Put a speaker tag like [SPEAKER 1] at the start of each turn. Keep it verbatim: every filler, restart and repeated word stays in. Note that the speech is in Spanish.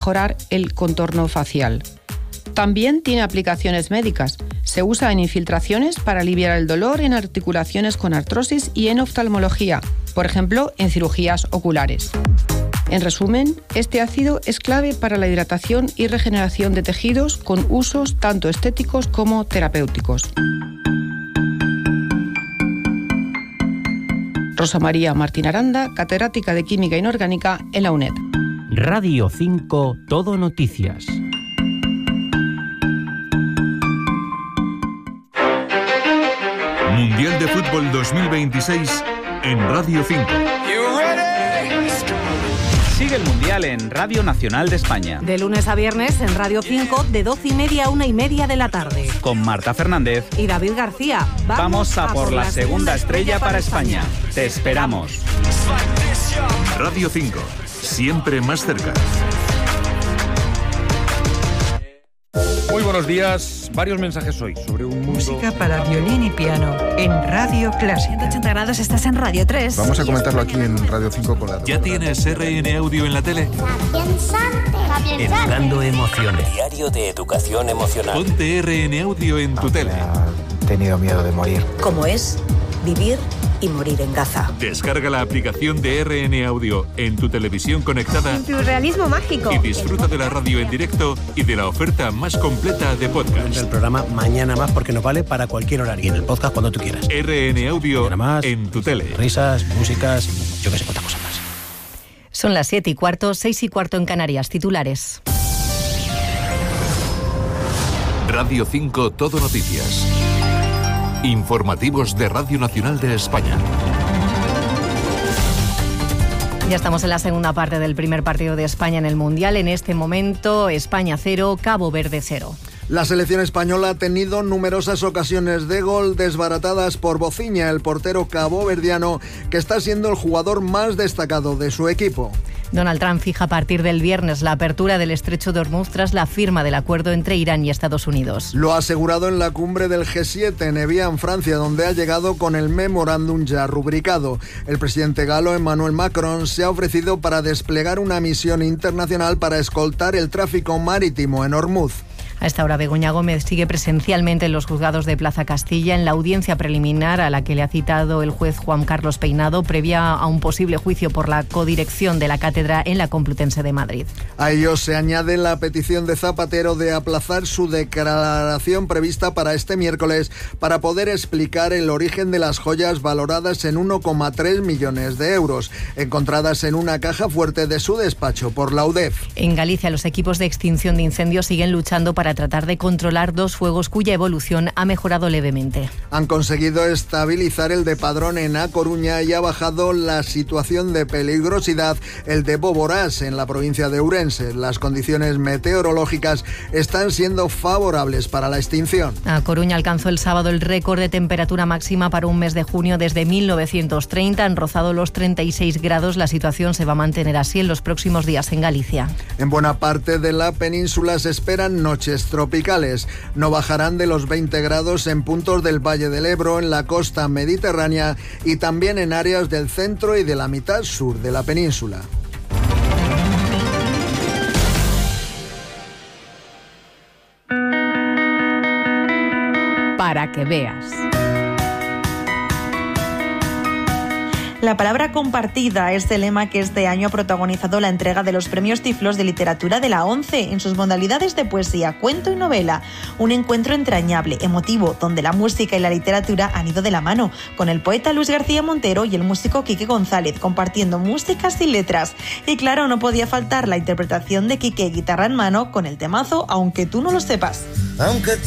[SPEAKER 1] mejorar el contorno facial. También tiene aplicaciones médicas. Se usa en infiltraciones para aliviar el dolor en articulaciones con artrosis y en oftalmología, por ejemplo, en cirugías oculares. En resumen, este ácido es clave para la hidratación y regeneración de tejidos con usos tanto estéticos como terapéuticos. Rosa María Martín Aranda, catedrática de Química Inorgánica en la UNED.
[SPEAKER 2] Radio cinco, Todo Noticias.
[SPEAKER 3] Mundial de Fútbol dos mil veintiséis en Radio cinco.
[SPEAKER 4] Sigue el Mundial en Radio Nacional de España.
[SPEAKER 5] De lunes a viernes en Radio cinco, de doce y media a una y media de la tarde.
[SPEAKER 4] Con Marta Fernández
[SPEAKER 5] y David García.
[SPEAKER 4] Vamos, Vamos a, a por, por la, la segunda estrella, estrella para España. España. Te esperamos.
[SPEAKER 3] Radio cinco, siempre más cerca.
[SPEAKER 6] Muy buenos días. Varios mensajes hoy sobre un mundo...
[SPEAKER 7] Música para violín y piano en Radio Clásica.
[SPEAKER 8] ciento ochenta grados, estás en Radio tres.
[SPEAKER 6] Vamos a comentarlo aquí en Radio cinco con la...
[SPEAKER 3] ¿Ya tienes R N Audio en la tele?
[SPEAKER 2] Educando emociones.
[SPEAKER 9] Diario de educación emocional.
[SPEAKER 3] Ponte R N Audio en tu tele.
[SPEAKER 10] He tenido miedo de morir.
[SPEAKER 11] ¿Cómo es vivir y morir en Gaza?
[SPEAKER 3] Descarga la aplicación de R N Audio en tu televisión conectada.
[SPEAKER 12] En tu realismo mágico.
[SPEAKER 3] Y disfruta de la radio en directo y de la oferta más completa de podcast.
[SPEAKER 13] El programa Mañana Más porque nos vale para cualquier horario. Y en el podcast cuando tú quieras.
[SPEAKER 3] R N Audio
[SPEAKER 13] más,
[SPEAKER 3] en tu tele.
[SPEAKER 13] Risas, músicas y yo que sé cuántas cosas más.
[SPEAKER 8] Son las siete y cuarto, seis y cuarto en Canarias. Titulares.
[SPEAKER 3] Radio cinco, Todo Noticias. Informativos de Radio Nacional de España.
[SPEAKER 8] Ya estamos en la segunda parte del primer partido de España en el Mundial. En este momento, España cero, Cabo Verde cero.
[SPEAKER 14] La selección española ha tenido numerosas ocasiones de gol desbaratadas por Bociña, el portero caboverdiano, que está siendo el jugador más destacado de su equipo.
[SPEAKER 8] Donald Trump fija a partir del viernes la apertura del estrecho de Hormuz tras la firma del acuerdo entre Irán y Estados Unidos.
[SPEAKER 14] Lo ha asegurado en la cumbre del G siete en Evian, Francia, donde ha llegado con el memorándum ya rubricado. El presidente galo Emmanuel Macron se ha ofrecido para desplegar una misión internacional para escoltar el tráfico marítimo en Hormuz.
[SPEAKER 8] A esta hora, Begoña Gómez sigue presencialmente en los juzgados de Plaza Castilla en la audiencia preliminar a la que le ha citado el juez Juan Carlos Peinado, previa a un posible juicio por la codirección de la cátedra en la Complutense de Madrid.
[SPEAKER 14] A ello se añade la petición de Zapatero de aplazar su declaración prevista para este miércoles para poder explicar el origen de las joyas valoradas en uno coma tres millones de euros, encontradas en una caja fuerte de su despacho por la U D E F.
[SPEAKER 8] En Galicia, los equipos de extinción de incendios siguen luchando para tratar de controlar dos fuegos cuya evolución ha mejorado levemente.
[SPEAKER 14] Han conseguido estabilizar el de Padrón en A Coruña y ha bajado la situación de peligrosidad el de Boborás en la provincia de Ourense. Las condiciones meteorológicas están siendo favorables para la extinción.
[SPEAKER 8] A Coruña alcanzó el sábado el récord de temperatura máxima para un mes de junio desde mil novecientos treinta. Han rozado los treinta y seis grados. La situación se va a mantener así en los próximos días en Galicia.
[SPEAKER 14] En buena parte de la península se esperan noches tropicales. No bajarán de los veinte grados en puntos del Valle del Ebro, en la costa mediterránea y también en áreas del centro y de la mitad sur de la península.
[SPEAKER 15] Para que veas.
[SPEAKER 16] La palabra compartida es el lema que este año ha protagonizado la entrega de los premios Tiflos de Literatura de la ONCE en sus modalidades de poesía, cuento y novela. Un encuentro entrañable, emotivo, donde la música y la literatura han ido de la mano, con el poeta Luis García Montero y el músico Quique González compartiendo músicas y letras. Y claro, no podía faltar la interpretación de Quique guitarra en mano con el temazo Aunque tú no lo sepas.
[SPEAKER 17] Aunque